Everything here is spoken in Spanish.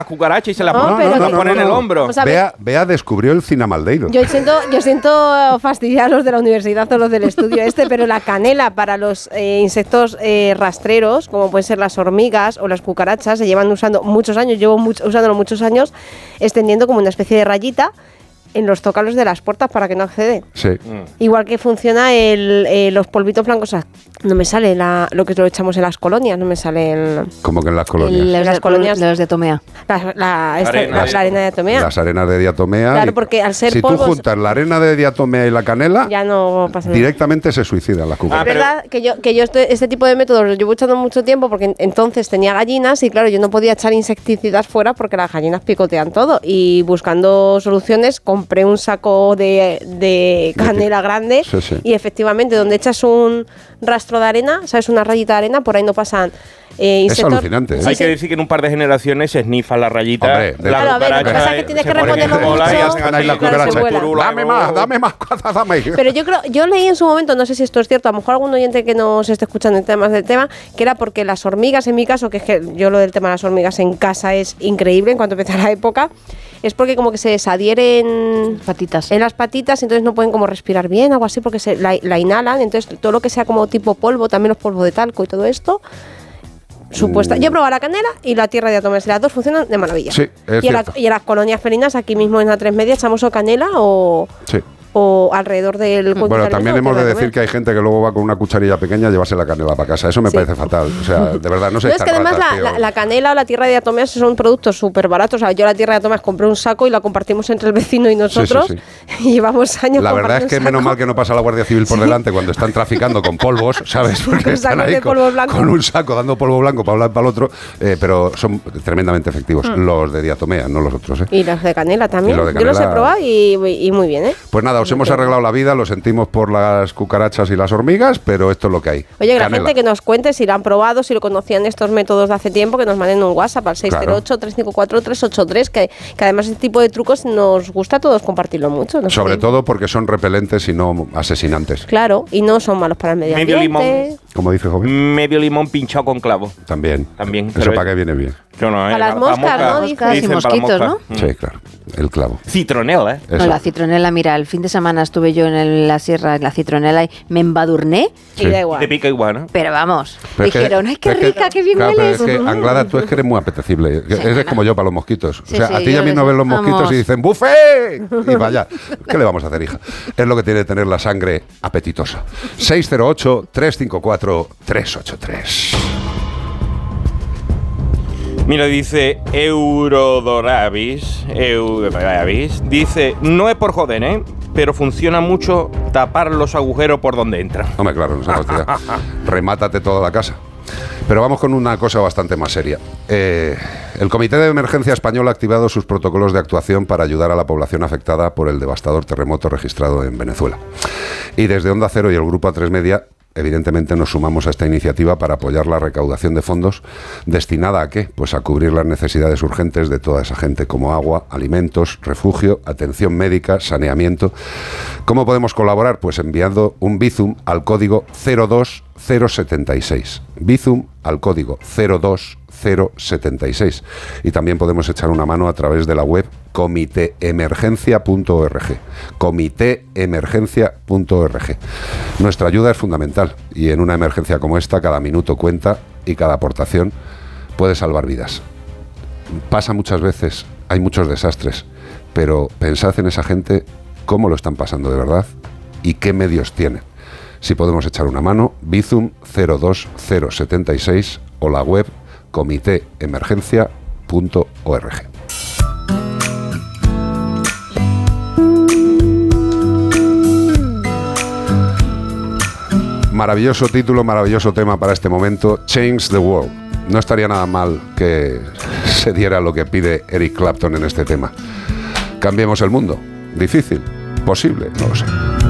cucaracha y se la pone en el hombro. O sea, Bea descubrió el cinamaldeiro. Yo siento fastidiar a los de la universidad o los del estudio pero la canela para los insectos rastreros, como pueden ser las hormigas o las cucarachas, se llevan usando muchos años, usándolo muchos años, extendiendo como una especie de rayita en los zócalos de las puertas para que no accede. Sí. Igual que funciona los polvitos blancos. O sea, no me sale lo que lo echamos en las colonias, no me sale el... ¿Cómo que en las colonias? Las colonias los de Tomea. La arena de diatomea. Las arenas de diatomea. Claro, porque al ser si polvos, tú juntas la arena de diatomea y la canela, ya no pasa nada. Directamente se suicidan las cucarachas. Es verdad que yo este tipo de métodos los llevo echando mucho tiempo porque entonces tenía gallinas y claro, yo no podía echar insecticidas fuera porque las gallinas picotean todo y buscando soluciones compré un saco de canela grande y efectivamente donde echas un rastro de arena, ¿sabes? Una rayita de arena, por ahí no pasan insectos. Es alucinante. Hay que decir que en un par de generaciones se snifan la rayita. Hombre, claro, a ver, lo que pasa es que tienes que reponerlo mucho. Dame más, dame. Pero yo leí en su momento, no sé si esto es cierto, a lo mejor algún oyente que nos esté escuchando en temas del tema, que era porque las hormigas, en mi caso, que es que yo lo del tema de las hormigas en casa es increíble en cuanto empieza la época, es porque como que se desadhieren en las patitas, entonces no pueden como respirar bien, algo así, porque la inhalan, entonces todo lo que sea como tipo polvo, también los polvos de talco y todo esto, yo he probado la canela y la tierra de diatomeas, y las dos funcionan de maravilla. Sí, y en las colonias felinas, aquí mismo en la 3 Media, echamos o canela o alrededor del... Bueno, también hemos de decir que hay gente que luego va con una cucharilla pequeña a llevarse la canela para casa. Eso me parece fatal. O sea, de verdad, no sé. Es que además la canela o la tierra de diatomeas son productos súper baratos. O sea, yo la tierra de diatomeas compré un saco y la compartimos entre el vecino y nosotros. Y llevamos años. La verdad es que menos mal que no pasa la Guardia Civil por delante cuando están traficando con polvos, ¿sabes? Porque están ahí con un saco dando polvo blanco para un lado y para el otro. Pero son tremendamente efectivos. Los de diatomea, no los otros. Y los de canela también. Yo los he probado y muy bien, ¿eh? Pues nada, os hemos arreglado la vida, lo sentimos por las cucarachas y las hormigas, pero esto es lo que hay. Oye, que la gente que nos cuente si lo han probado, si lo conocían estos métodos de hace tiempo, que nos manden un WhatsApp al 608-354-383, que además este tipo de trucos nos gusta a todos compartirlo mucho. Sobre todo porque son repelentes y no asesinantes. Claro, y no son malos para el medio ambiente. Medio limón. Como dice joven. Medio limón pinchado con clavo. También. Eso para qué viene bien. Para las moscas, ¿no? Moscas y mosquitos, ¿no? Sí, claro. El clavo. Citronela, ¿eh? No, la citronela, mira, el fin de semana estuve yo en la sierra, en la citronela, y me embadurné. Y da igual. Te pica igual, ¿no? Pero vamos, dijeron, ¡ay, qué rica, qué bien hueles! hueles! Pero es que, Anglada, tú es que eres muy apetecible. Eres como yo para los mosquitos. O sea, a ti y a mí no ven los mosquitos y dicen ¡buffet! Y vaya, ¿qué le vamos a hacer, hija? Es lo que tiene tener la sangre apetitosa. 608-354-383. Mira, dice Eurodoravis, dice, no es por joder, pero funciona mucho tapar los agujeros por donde entra. Hombre, claro, no se hostia. Remátate toda la casa. Pero vamos con una cosa bastante más seria. El Comité de Emergencia Español ha activado sus protocolos de actuación para ayudar a la población afectada por el devastador terremoto registrado en Venezuela. Y desde Onda Cero y el Grupo A3 Media, evidentemente nos sumamos a esta iniciativa para apoyar la recaudación de fondos destinada ¿a qué? Pues a cubrir las necesidades urgentes de toda esa gente, como agua, alimentos, refugio, atención médica, saneamiento. ¿Cómo podemos colaborar? Pues enviando un Bizum al código 02076. Bizum al código 02076. Y también podemos echar una mano a través de la web comiteemergencia.org. Comiteemergencia.org. Nuestra ayuda es fundamental y en una emergencia como esta cada minuto cuenta y cada aportación puede salvar vidas. Pasa muchas veces, hay muchos desastres, pero pensad en esa gente, cómo lo están pasando de verdad y qué medios tienen. Si podemos echar una mano, Bizum 02076 o la web comiteemergencia.org. Maravilloso título, maravilloso tema para este momento, Change the World. No estaría nada mal que se diera lo que pide Eric Clapton en este tema. Cambiemos el mundo. ¿Difícil? ¿Posible? No lo sé.